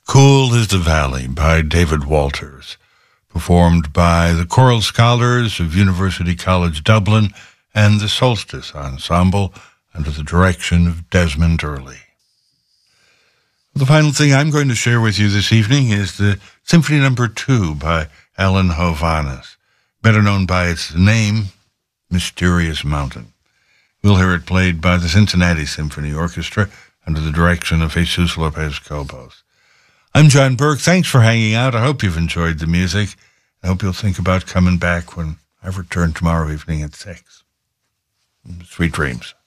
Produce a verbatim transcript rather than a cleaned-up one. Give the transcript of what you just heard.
Cool is the Valley by David Walters, performed by the Choral Scholars of University College Dublin and the Solstice Ensemble under the direction of Desmond Early. The final thing I'm going to share with you this evening is the Symphony Number Two by Alan Hovhaness, better known by its name, Mysterious Mountain. We'll hear it played by the Cincinnati Symphony Orchestra under the direction of Jesus Lopez Cobos. I'm John Burke. Thanks for hanging out. I hope you've enjoyed the music. I hope you'll think about coming back when I return tomorrow evening at six. Sweet dreams.